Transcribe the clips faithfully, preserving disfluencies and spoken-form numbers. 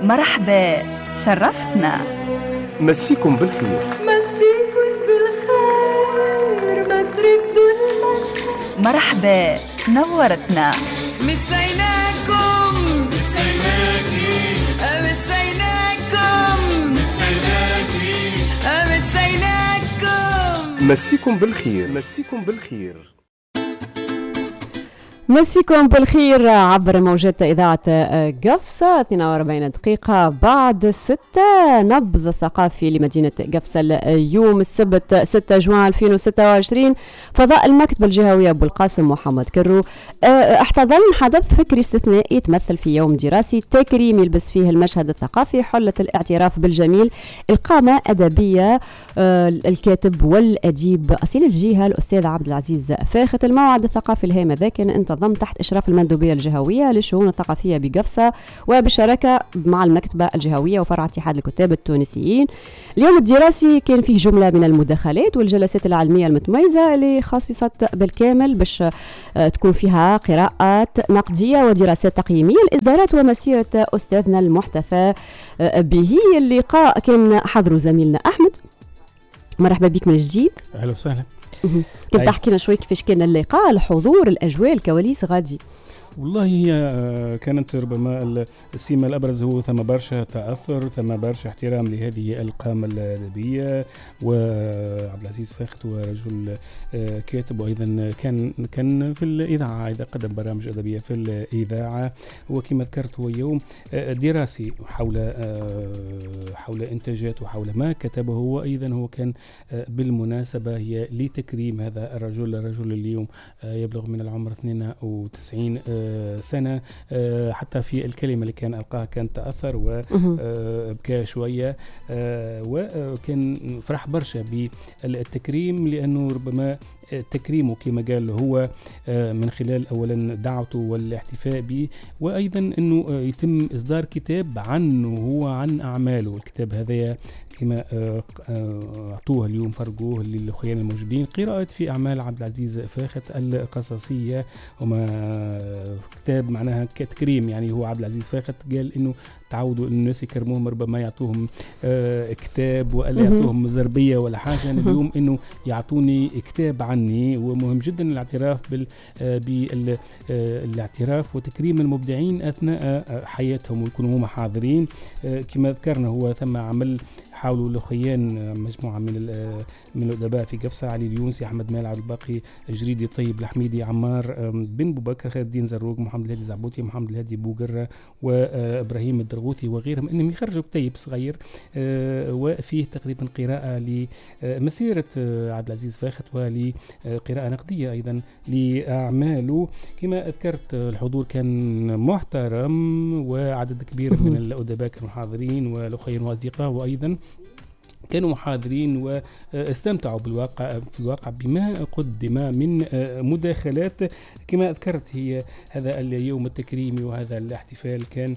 مرحبا، شرفتنا. مسيكم بالخير. مسيكم بالخير، ما تردوا المسا. مرحبا، نورتنا. مسيناكم مسيناكي مسيناكم مسيناكي مسيناكم. مسيكم بالخير. مسيكم بالخير. مسيكم بالخير عبر موجات إذاعة قفصة. اثنين وأربعين دقيقة بعد ستة. نبض الثقافي لمدينة قفصة اليوم السبت ستة جوان ألفين وستة وعشرين. فضاء المكتبة الجهوية أبو القاسم محمد كرو احتضن حدث فكري استثنائي يتمثل في يوم دراسي تكريم يلبس فيه المشهد الثقافي حلة الاعتراف بالجميل. القامة أدبية الكاتب والأديب أصيل الجهة الأستاذ عبد العزيز فاخت. الموعد الثقافي الهام ذاك انتظم تحت إشراف المندوبية الجهوية للشؤون الثقافية بقفصة وبالشراكة مع المكتبة الجهوية وفرع اتحاد الكتاب التونسيين. اليوم الدراسي كان فيه جملة من المداخلات والجلسات العلمية المتميزة اللي خصصت بالكامل باش تكون فيها قراءات نقدية ودراسات تقييمية. الإصدارات ومسيرة أستاذنا المحتفى به. اللقاء كان حضره زميلنا أحمد. مرحبا بك من جديد. أهلا وسهلا. كنت تحكي لنا شوي كيفاش كان اللقاء، الحضور، الأجواء، الكواليس غادي؟ والله هي كانت ربما السمة الأبرز هو ثم برشا تأثر، ثم برشا احترام لهذه القامة الأدبية. وعبد العزيز فاخت هو رجل كاتب وأيضا كان كان في الإذاعة إذا قدم برامج أدبية في الإذاعة. وكما ذكرت هو يوم دراسي حول حول إنتاجاته وحول ما كتبه. هو أيضا هو كان بالمناسبة هي لتكريم هذا الرجل الرجل اليوم يبلغ من العمر اثنين وتسعين سنة. حتى في الكلمة اللي كان ألقاها كان تأثر وبكى شوية وكان فرح برشا بالتكريم لأنه ربما تكريمه كما قال هو من خلال أولا دعوته والاحتفاء به وأيضا أنه يتم إصدار كتاب عنه هو عن أعماله. الكتاب هذا كما أعطوه اليوم فرقوه للأخوان الموجودين قراءة في أعمال عبد العزيز فاخت القصصية. وما كتاب معناها كتكريم يعني هو عبد العزيز فاخت قال إنه تعودوا الناس يكرموهم ربما يعطوهم آه كتاب ولا يعطوهم زربية ولا حاجة. اليوم إنه يعطوني كتاب عني. ومهم جدا الاعتراف بال آه بالاعتراف وتكريم المبدعين أثناء حياتهم ويكونوا هم حاضرين. آه كما ذكرنا هو ثم عمل حاولوا الأخيان مجموعة من من الأدباء في قفصة، علي اليونسي، أحمد مال، عبد الباقي الجريدي، طيب الحميدي، عمار بن بوبكر، خير الدين زروق، محمد الهادي زعبوتي، محمد الهادي بوقرة وإبراهيم الدرغوثي وغيرهم انهم يخرجوا كتيب صغير وفيه تقريبا قراءة لمسيرة عبد العزيز فاخت ولقراءة نقدية أيضا لأعماله. كما ذكرت الحضور كان محترم وعدد كبير من الأدباء كانوا حاضرين والأخوين وأصدقاء وأيضا كانوا محاضرين واستمتعوا بالواقع في الواقع بما قدم من مداخلات. كما ذكرت هي هذا اليوم التكريمي وهذا الاحتفال كان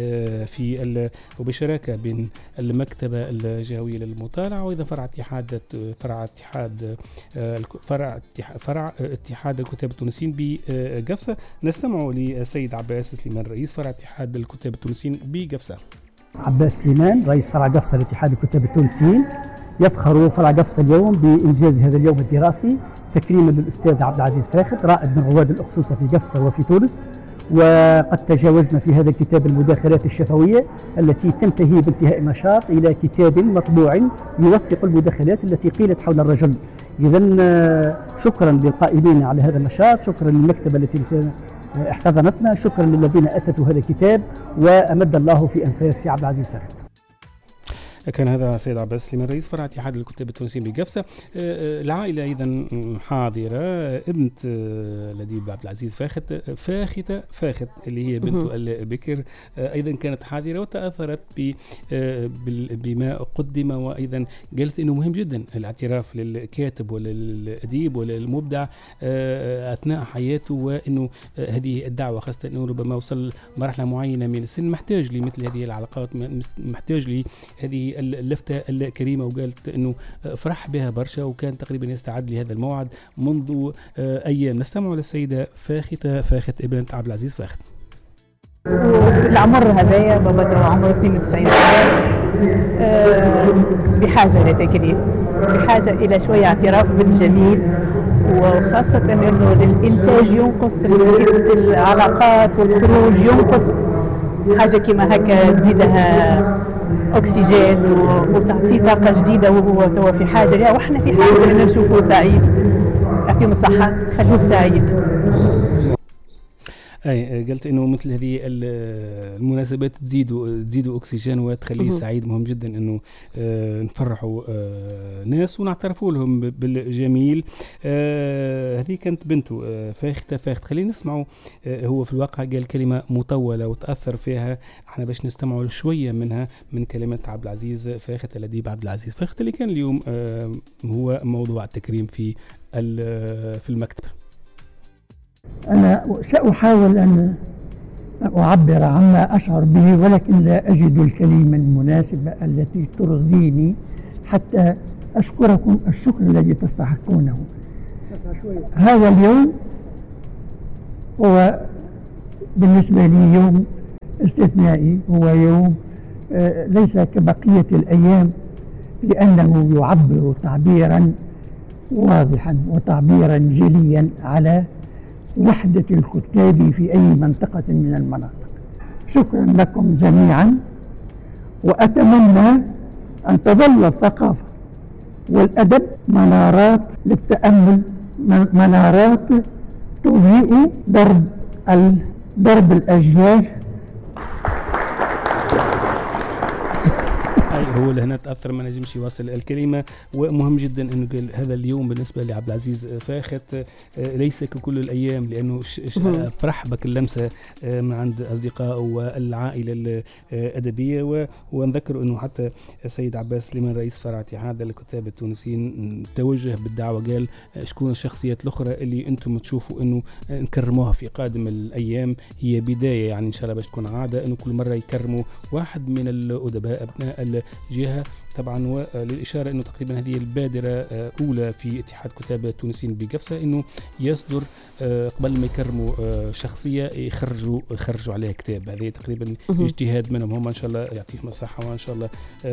في وبشراكة بين المكتبة الجهوية للمطالعة وإذا فرع اتحاد فرع اتحاد فرع فرع اتحاد الكتاب التونسيين بقفصة. نستمع للسيد عباس سليمان رئيس فرع اتحاد الكتاب التونسيين بقفصة. عباس سليمان رئيس فرع قفصة لاتحاد الكتاب التونسيين. يفخر فرع قفصة اليوم بإنجاز هذا اليوم الدراسي تكريما للأستاذ عبد العزيز فاخت رائد من رواد الأخصوصة في قفصة وفي تونس. وقد تجاوزنا في هذا الكتاب المداخلات الشفوية التي تنتهي بانتهاء النشاط إلى كتاب مطبوع يوثق المداخلات التي قيلت حول الرجل. إذن شكرا للقائمين على هذا النشاط، شكرا للمكتبة التي احتضنتنا، شكرا للذين أثثوا هذا الكتاب وأمد الله في أنفاس عبد العزيز فاخت. كان هذا سيد عباس سليمان رئيس فرع اتحاد الكتاب التونسيين بقفصة. العائلة أيضا حاضرة، ابنة الأديب عبد العزيز فاخت فاختة فاخت اللي هي بنته البكر أيضا كانت حاضرة وتأثرت بما قدم وأيضا قالت إنه مهم جدا الاعتراف للكاتب وللأديب وللمبدع أثناء حياته وإنه هذه الدعوة خاصة إنه ربما وصل مرحلة معينة من السن محتاج لمثل هذه العلاقات، محتاج لهذه اللفتة الكريمة. وقالت أنه فرح بها برشا وكان تقريبا يستعد لهذا الموعد منذ أيام. نستمع للسيدة فاختة فاخت ابنة عبد العزيز فاخت. وفي العمر هذايا بابا تو عمره اثنين وتسعين سنة، آه، بحاجة لتكريم، بحاجة إلى شوية اعتراف بالجميل، وخاصة أنه الإنتاج ينقص، العلاقات والخروج ينقص، حاجة كما هكا تزيدها أكسجين وتعطيه طاقة جديدة، وهو توا في حاجة لها، وإحنا في حاجة أن نشوفه سعيد. يعطيهم الصحة، خلوه سعيد. اي قلت انه مثل هذه المناسبات تزيدوا تزيدوا اكسجين وتخليه سعيد. مهم جدا انه آه نفرحوا آه ناس ونعترفوا لهم بالجميل. آه هذه كانت بنته آه فاختة فاخت. خلينا نسمعوا. آه هو في الواقع قال كلمة مطولة وتأثر فيها، احنا باش نستمعوا شوية منها من كلمة عبد العزيز فاخت الأديب عبد العزيز فاخت اللي كان اليوم آه هو موضوع التكريم في في المكتب. أنا سأحاول أن أعبر عما أشعر به، ولكن لا أجد الكلمة المناسبة التي ترضيني حتى أشكركم الشكر الذي تستحقونه. هذا اليوم هو بالنسبة لي يوم استثنائي، هو يوم ليس كبقية الأيام، لأنه يعبر تعبيرا واضحا وتعبيرا جليا على وحدة الكتاب في أي منطقة من المناطق. شكرا لكم جميعا، وأتمنى أن تظل الثقافة والأدب منارات للتأمل، منارات تضيء درب درب الأجيال. هو لهنا تأثر، ما نجمش يواصل الكلمة. ومهم جدا أنه قال هذا اليوم بالنسبة لعبد العزيز فاخت ليس ككل الأيام، لأنه فرح بك اللمسة من عند أصدقائه والعائلة الأدبية. ونذكر أنه حتى السيد عباس سليمان رئيس فرع اتحاد الكتاب التونسيين توجه بالدعوة، قال شكون الشخصيات الأخرى اللي أنتم تشوفوا أنه نكرموها في قادم الأيام. هي بداية يعني إن شاء الله باش تكون عادة أنه كل مرة يكرموا واحد من الأدباء أبناء جهة طبعا. وللإشارة أنه تقريبا هذه البادرة أولى في اتحاد كتاب التونسيين بقفصة، أنه يصدر قبل ما يكرموا شخصية يخرجوا يخرجوا عليها كتاب. هذه تقريبا اجتهاد منهم هم، إن شاء الله يعطيهم الصحة، وإن شاء الله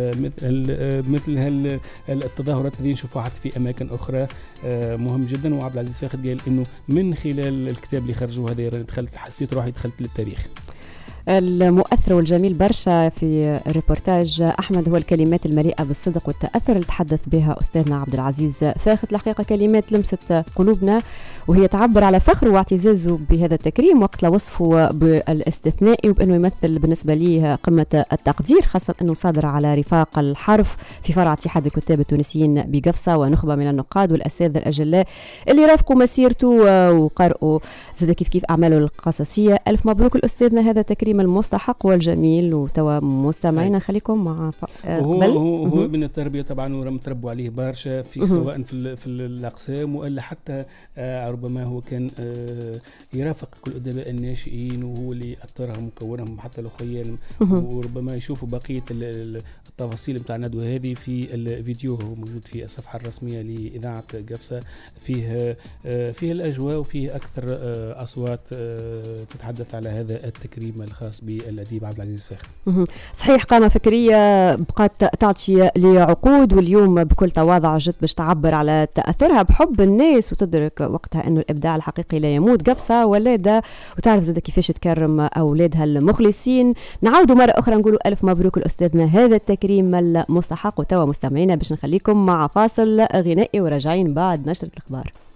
مثل مثل التظاهرات هذه نشوفها حتى في أماكن أخرى. مهم جدا. وعبد العزيز فاخت قال أنه من خلال الكتاب اللي خرجوه هذا دخلت حسيت روحي دخلت للتاريخ. المؤثر والجميل برشا في ريبورتاج أحمد هو الكلمات المليئة بالصدق والتأثر اللي تحدث بها أستاذنا عبد العزيز فاخت. الحقيقة كلمات لمست قلوبنا، وهي تعبر على فخره واعتزازه بهذا التكريم، وقت وصفه بالاستثنائي وبأنه يمثل بالنسبة لي قمة التقدير، خاصة أنه صادر على رفاق الحرف في فرع اتحاد الكتاب التونسيين بقفصة، ونخبة من النقاد والأساتذة الأجلاء اللي رافقوا مسيرته وقرأوا زاد كيف كيف أعماله القصصية. ألف مبروك الأستاذنا، هذا تكريم المستحق والجميل. وتوا مستمعينا خليكم مع هو هو, هو ابن التربية طبعا، ورم تربوا عليه برشا في سواء في في الأقسام وإلا حتى آه ربما هو كان آه يرافق كل الأدباء الناشئين، وهو اللي أطرهم وكونهم حتى الأخوين، وربما يشوفوا بقية التفاصيل بتاع الندوة هذه في الفيديو، هو موجود في الصفحة الرسمية لإذاعة قفصة. فيه آه فيه الأجواء وفيه أكثر آه أصوات آه تتحدث على هذا التكريم الخاص بالأديب عبد العزيز فاخت. صحيح، قامة فكرية بقات تعطي لعقود، واليوم بكل تواضع جت باش تعبر على تأثرها بحب الناس، وتدرك وقتها انه الابداع الحقيقي لا يموت. قفصة ولادة وتعرف زاد كيفاش تكرم اولادها المخلصين. نعاودوا مرة اخرى نقولوا الف مبروك لاستاذنا هذا التكريم المستحق. وتوا مستمعينا باش نخليكم مع فاصل غنائي وراجعين بعد نشرة الاخبار.